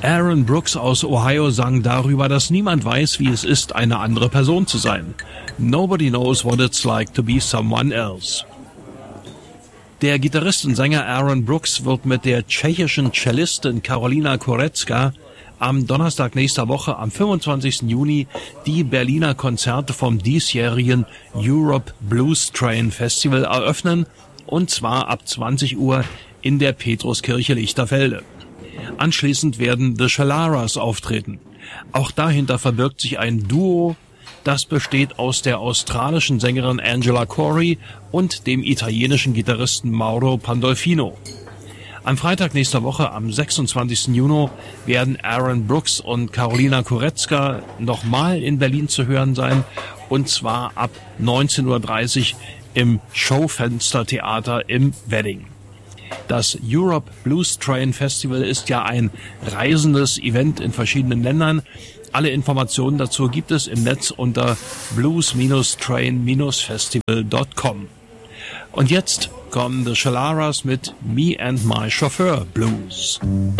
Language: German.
Aaron Brooks aus Ohio sang darüber, dass niemand weiß, wie es ist, eine andere Person zu sein. Nobody knows what it's like to be someone else. Der Gitarrist und Sänger Aaron Brooks wird mit der tschechischen Cellistin Karolina Korecka am Donnerstag nächster Woche, am 25. Juni, die Berliner Konzerte vom diesjährigen Europe Blues Train Festival eröffnen, und zwar ab 20 Uhr in der Petruskirche Lichterfelde. Anschließend werden The Shalaras auftreten. Auch dahinter verbirgt sich ein Duo, das besteht aus der australischen Sängerin Angela Corey und dem italienischen Gitarristen Mauro Pandolfino. Am Freitag nächster Woche, am 26. Juni, werden Aaron Brooks und Karolina Korecka nochmal in Berlin zu hören sein, und zwar ab 19.30 Uhr im Schaufenstertheater im Wedding. Das Europe Blues Train Festival ist ja ein reisendes Event in verschiedenen Ländern. Alle Informationen dazu gibt es im Netz unter blues-train-festival.com. Und jetzt kommen The Shalaras mit Me and My Chauffeur Blues.